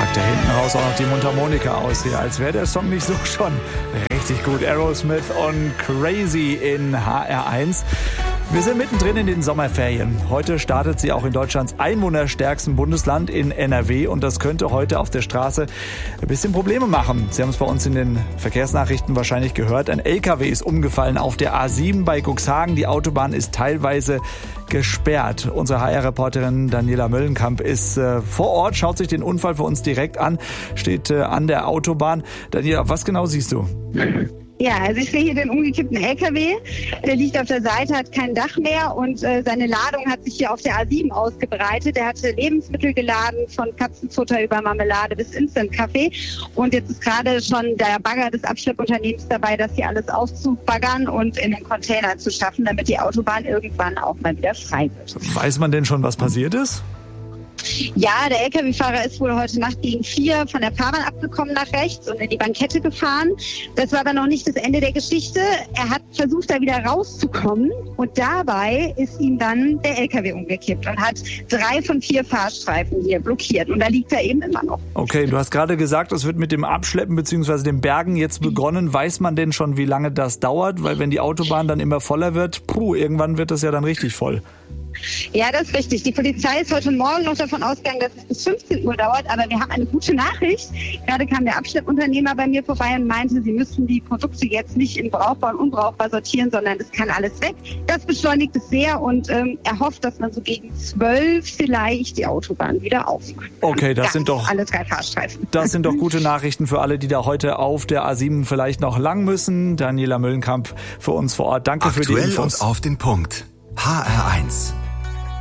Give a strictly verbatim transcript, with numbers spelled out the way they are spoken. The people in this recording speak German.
packt er hinten raus auch noch die Mundharmonika aus hier, als wäre der Song nicht so schon richtig gut. Aerosmith on Crazy in H R eins. Wir sind mittendrin in den Sommerferien. Heute startet sie auch in Deutschlands einwohnerstärksten Bundesland in N R W und das könnte heute auf der Straße ein bisschen Probleme machen. Sie haben es bei uns in den Verkehrsnachrichten wahrscheinlich gehört. Ein L K W ist umgefallen auf der A sieben bei Cuxhagen. Die Autobahn ist teilweise gesperrt. Unsere H R-Reporterin Daniela Möllenkamp ist äh, vor Ort, schaut sich den Unfall für uns direkt an, steht äh, an der Autobahn. Daniela, was genau siehst du? Ja, also ich sehe hier den umgekippten L K W. Der liegt auf der Seite, hat kein Dach mehr und äh, seine Ladung hat sich hier auf der A sieben ausgebreitet. Er hatte Lebensmittel geladen, von Katzenfutter über Marmelade bis Instant-Kaffee. Und jetzt ist gerade schon der Bagger des Abschleppunternehmens dabei, das hier alles aufzubaggern und in den Container zu schaffen, damit die Autobahn irgendwann auch mal wieder frei wird. Weiß man denn schon, was passiert ist? Ja, der L K W-Fahrer ist wohl heute Nacht gegen vier von der Fahrbahn abgekommen nach rechts und in die Bankette gefahren. Das war aber noch nicht das Ende der Geschichte. Er hat versucht, da wieder rauszukommen und dabei ist ihm dann der L K W umgekippt und hat drei von vier Fahrstreifen hier blockiert und da liegt er eben immer noch. Okay, du hast gerade gesagt, es wird mit dem Abschleppen bzw. dem Bergen jetzt begonnen. Weiß man denn schon, wie lange das dauert? Weil wenn die Autobahn dann immer voller wird, puh, irgendwann wird das ja dann richtig voll. Ja, das ist richtig. Die Polizei ist heute Morgen noch davon ausgegangen, dass es bis fünfzehn Uhr dauert, aber wir haben eine gute Nachricht. Gerade kam der Abschleppunternehmer bei mir vorbei und meinte, sie müssten die Produkte jetzt nicht in brauchbar und unbrauchbar sortieren, sondern es kann alles weg. Das beschleunigt es sehr und ähm, er hofft, dass man so gegen zwölf vielleicht die Autobahn wieder aufmacht. Okay, das Ganz sind doch alle drei Fahrstreifen. Das sind doch gute Nachrichten für alle, die da heute auf der A sieben vielleicht noch lang müssen. Daniela Möllenkamp für uns vor Ort. Danke Aktuell für die Infos. Und auf den Punkt. H R eins.